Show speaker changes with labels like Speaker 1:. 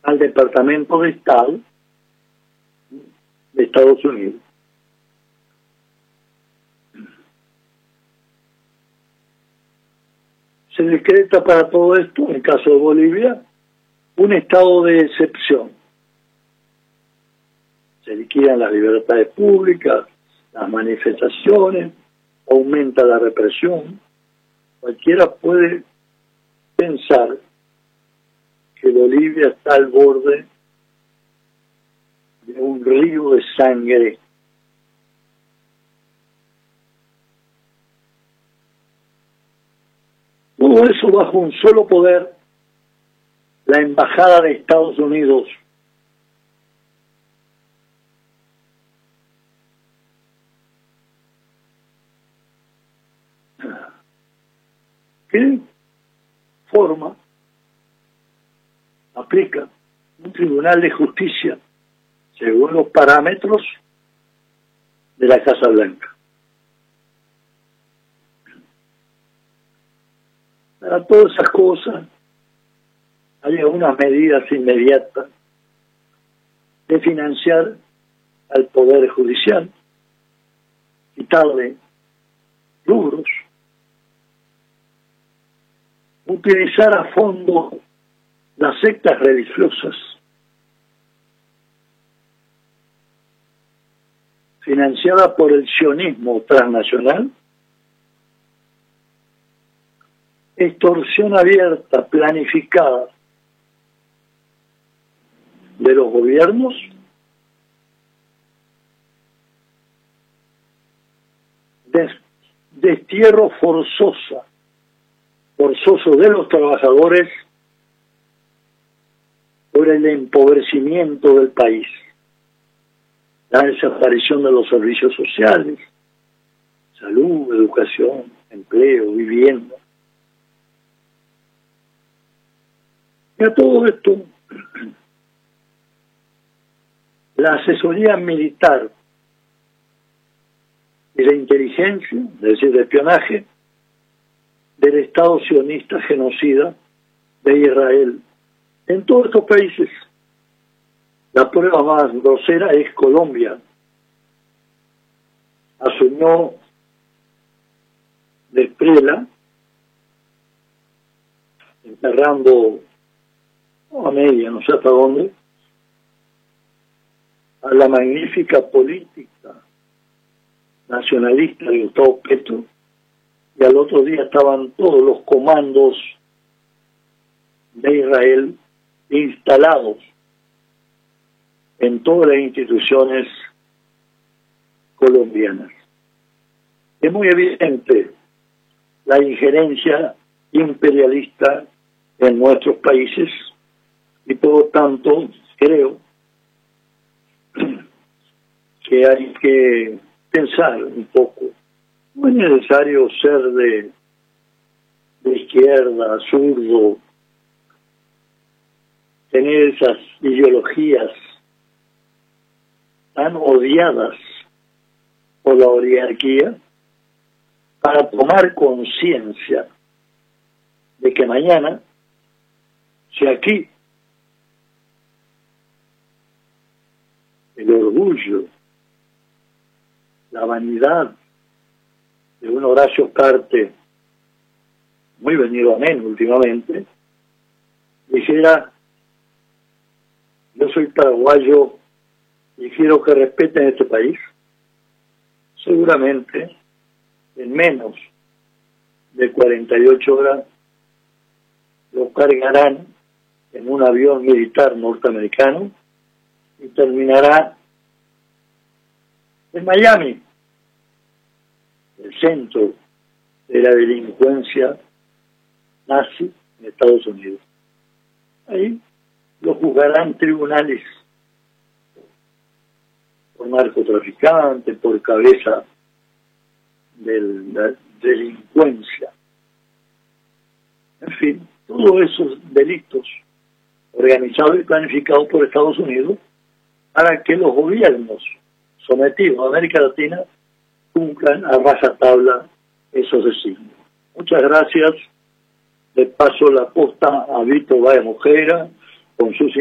Speaker 1: al Departamento de Estado de Estados Unidos. Se decreta para todo esto, en el caso de Bolivia, un estado de excepción. Se liquidan las libertades públicas, las manifestaciones, aumenta la represión. Cualquiera puede pensar que Bolivia está al borde de un río de sangre. Todo eso bajo un solo poder, la Embajada de Estados Unidos. ¿Qué forma aplica un tribunal de justicia según los parámetros de la Casa Blanca? Para todas esas cosas hay algunas medidas inmediatas de financiar al Poder Judicial, quitarle rubros, utilizar a fondo las sectas religiosas, financiadas por el sionismo transnacional, extorsión abierta, planificada de los gobiernos, destierro forzoso de los trabajadores por el empobrecimiento del país, la desaparición de los servicios sociales, salud, educación, empleo, vivienda. Y a todo esto, la asesoría militar y la inteligencia, es decir, el espionaje, del Estado sionista genocida de Israel en todos estos países. La prueba más grosera es Colombia. Asumió de Prela, enterrando a media, no sé hasta dónde, a la magnífica política nacionalista de Gustavo Petro, y al otro día estaban todos los comandos de Israel instalados en todas las instituciones colombianas. Es muy evidente la injerencia imperialista en nuestros países y por lo tanto creo que hay que pensar un poco. No es necesario ser de izquierda, zurdo, tener esas ideologías tan odiadas por la oligarquía para tomar conciencia de que mañana, si aquí el orgullo, la vanidad de un Horacio Cartes, muy venido amén últimamente, dijera: yo soy paraguayo y quiero que respeten este país, seguramente en menos de 48 horas lo cargarán en un avión militar norteamericano y terminará en Miami, el centro de la delincuencia nazi en Estados Unidos. Ahí lo juzgarán tribunales por narcotraficante, por cabeza de la delincuencia. En fin, todos esos delitos organizados y planificados por Estados Unidos para que los gobiernos sometidos a América Latina cumplan a rajatabla esos designios. Muchas gracias. Le paso la posta a Víctor Báez Mojera con sus